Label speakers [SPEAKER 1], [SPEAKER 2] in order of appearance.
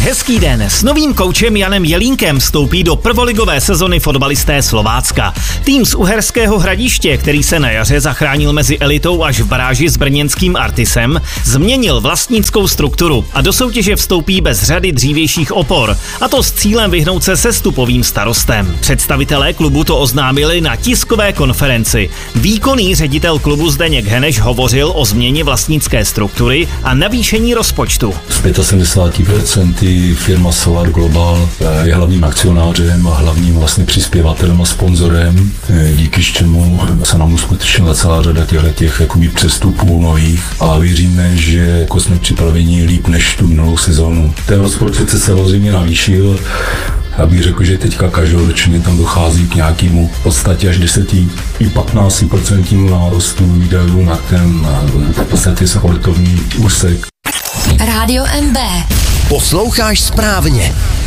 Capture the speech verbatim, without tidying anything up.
[SPEAKER 1] Hezký den, s novým koučem Janem Jelínkem vstoupí do prvoligové sezony fotbalisté Slovácka. Tým z Uherského Hradiště, který se na jaře zachránil mezi elitou až v baráži s brněnským Artisem, změnil vlastnickou strukturu a do soutěže vstoupí bez řady dřívějších opor, a to s cílem vyhnout se sestupovým starostem. Představitelé klubu to oznámili na tiskové konferenci. Výkonný ředitel klubu Zdeněk Heneš hovořil o změně vlastnické struktury a navýšení rozpočtu.
[SPEAKER 2] Z sedmdesát pět procent firma Solar Global je hlavním akcionářem a hlavním vlastně přispěvatelem a sponzorem, díky čemu se nám uskutečnila celá řada těch jakoby přestupů nových a věříme, že jako jsme připraveni líp než tu minulou sezónu. Ten rozpočet se samozřejmě navýšil. Já bych řekl, že teďka každoročně tam dochází k nějakému v podstatě až deset i patnáct procent nárůstu výdajů na ten v podstatě sportovní úsek.
[SPEAKER 3] Rádio M B.
[SPEAKER 4] Posloucháš správně.